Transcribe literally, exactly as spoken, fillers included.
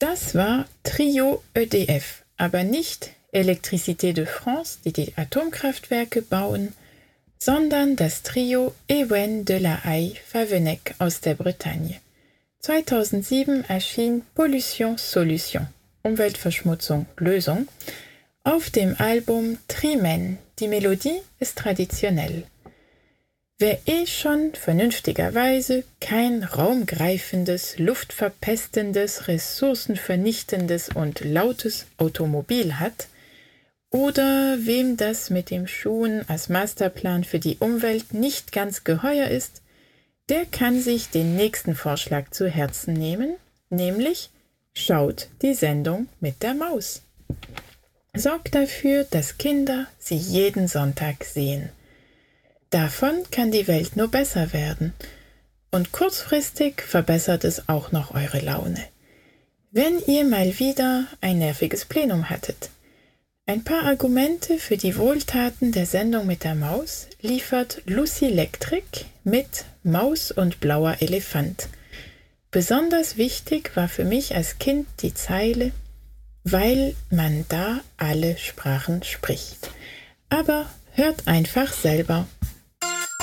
Das war Trio E D F, aber nicht Électricité de France, die die Atomkraftwerke bauen, sondern das Trio Ewen de la Haye Favennec aus der Bretagne. zweitausendsieben erschien Pollution Solution, Umweltverschmutzung Lösung, auf dem Album Trimen. Die Melodie ist traditionell. Wer eh schon vernünftigerweise kein raumgreifendes, luftverpestendes, ressourcenvernichtendes und lautes Automobil hat, oder wem das mit dem Schuhen als Masterplan für die Umwelt nicht ganz geheuer ist, der kann sich den nächsten Vorschlag zu Herzen nehmen, nämlich schaut die Sendung mit der Maus. Sorgt dafür, dass Kinder sie jeden Sonntag sehen. Davon kann die Welt nur besser werden. Und kurzfristig verbessert es auch noch eure Laune. Wenn ihr mal wieder ein nerviges Plenum hattet. Ein paar Argumente für die Wohltaten der Sendung mit der Maus liefert Lucy Lectric mit Maus und blauer Elefant. Besonders wichtig war für mich als Kind die Zeile, weil man da alle Sprachen spricht. Aber hört einfach selber.